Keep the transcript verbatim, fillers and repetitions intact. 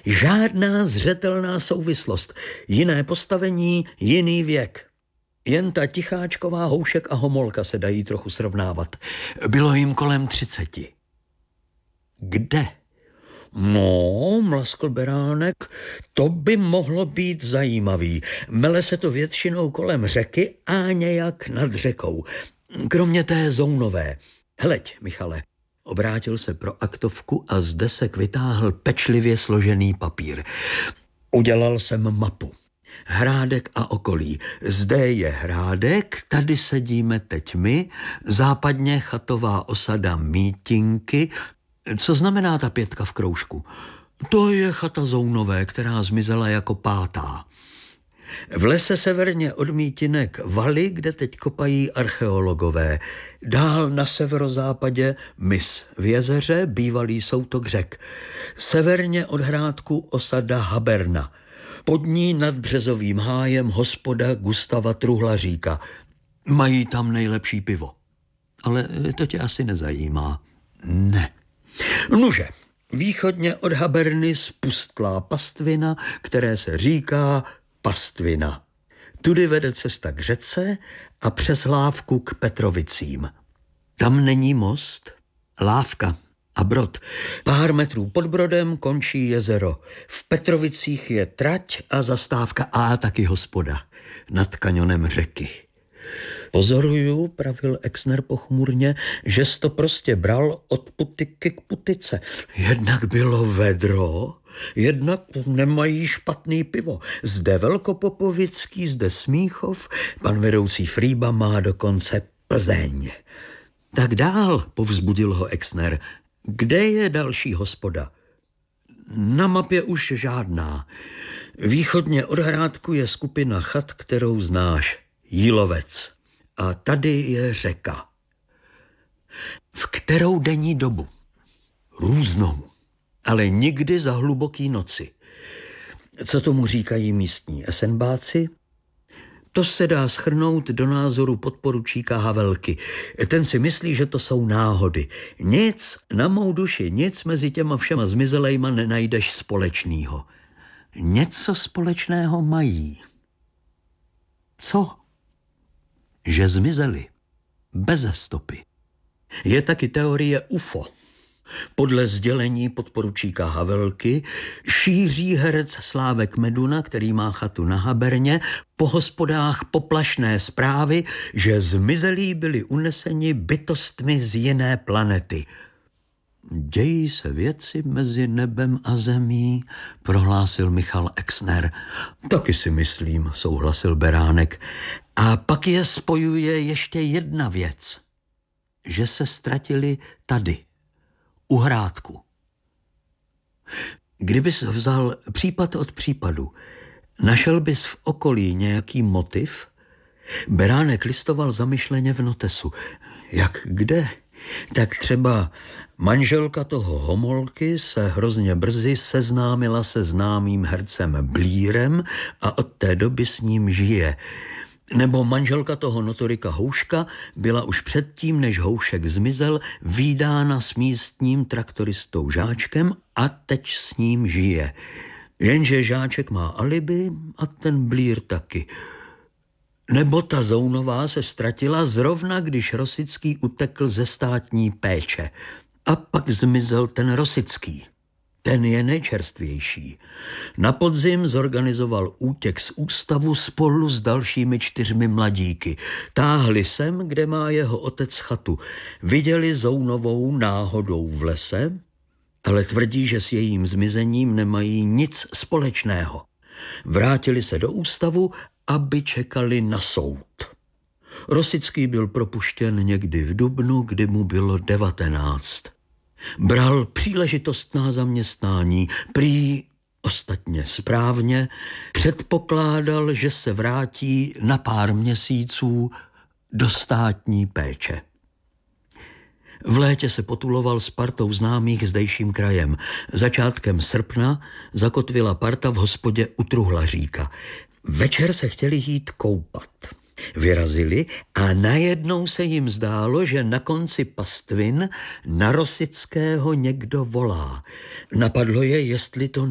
Žádná zřetelná souvislost, jiné postavení, jiný věk. Jen ta Ticháčková, Houšek a Homolka se dají trochu srovnávat. Bylo jim kolem třiceti. Kde? No, mlaskl Beránek, to by mohlo být zajímavý. Mele se to většinou kolem řeky a nějak nad řekou. Kromě té Zounové. Hleď, Michale, obrátil se pro aktovku a z desek vytáhl pečlivě složený papír. Udělal jsem mapu. Hrádek a okolí. Zde je Hrádek, tady sedíme teď my, západně chatová osada Mítinky. Co znamená ta pětka v kroužku? To je chata Zounové, která zmizela jako pátá. V lese severně od Mítinek valy, kde teď kopají archeologové. Dál na severozápadě mys v jezeře, bývalý soutok řek. Severně od Hrádku osada Haberna. Pod ní nad březovým hájem hospoda Gustava Truhlaříka. Mají tam nejlepší pivo. Ale to tě asi nezajímá. Ne. Nuže, východně od Haberny spustlá pastvina, které se říká Pastvina. Tudy vede cesta k řece a přes Lávku k Petrovicím. Tam není most, lávka a brod. Pár metrů pod brodem končí jezero. V Petrovicích je trať a zastávka a taky hospoda nad kanionem řeky. Pozoruju, pravil Exner pochmurně, že jsi to prostě bral od putiky k putice. Jednak bylo vedro, jednak nemají špatný pivo. Zde Velkopopovický, zde Smíchov, pan vedoucí Frýba má dokonce Plzeň. Tak dál, povzbudil ho Exner. Kde je další hospoda? Na mapě už žádná. Východně od Hrádku je skupina chat, kterou znáš. Jílovec. A tady je řeka. V kterou denní dobu? Různou, ale nikdy za hluboký noci. Co tomu říkají místní esenbáci? To se dá shrnout do názoru podporučíka Havelky. Ten si myslí, že to jsou náhody. Nic, na mou duši, nic mezi těma všema zmizelejma nenajdeš společného. Něco společného mají. Co? Že zmizeli. Beze stopy. Je taky teorie U F O. Podle sdělení podporučíka Havelky šíří herec Slávek Meduna, který má chatu na Haberně, po hospodách poplašné zprávy, že zmizelí byli uneseni bytostmi z jiné planety. Dějí se věci mezi nebem a zemí, prohlásil Michal Exner. Taky si myslím, souhlasil Beránek. A pak je spojuje ještě jedna věc. Že se ztratili tady, u Hrádku. Kdybys vzal případ od případu, našel bys v okolí nějaký motiv? Beránek listoval zamyšleně v notesu. Jak kde? Tak třeba manželka toho Homolky se hrozně brzy seznámila se známým hercem Blírem a od té doby s ním žije. Nebo manželka toho notorika Houška byla už předtím, než Houšek zmizel, vídána s místním traktoristou Žáčkem a teď s ním žije. Jenže Žáček má alibi a ten Blír taky. Nebo ta Zounová se ztratila zrovna, když Rosický utekl ze státní péče. A pak zmizel ten Rosický. Ten je nejčerstvější. Na podzim zorganizoval útěk z ústavu spolu s dalšími čtyřmi mladíky. Táhli sem, kde má jeho otec chatu. Viděli Zounovou náhodou v lese, ale tvrdí, že s jejím zmizením nemají nic společného. Vrátili se do ústavu, aby čekali na soud. Rosický byl propuštěn někdy v dubnu, kdy mu bylo devatenáct. Bral příležitostná zaměstnání, prý ostatně správně, předpokládal, že se vrátí na pár měsíců do státní péče. V létě se potuloval s partou známých zdejším krajem. Začátkem srpna zakotvila parta v hospodě u Truhlaříka. Večer se chtěli jít koupat. Vyrazili a najednou se jim zdálo, že na konci pastvin na Rosického někdo volá. Napadlo je, jestli to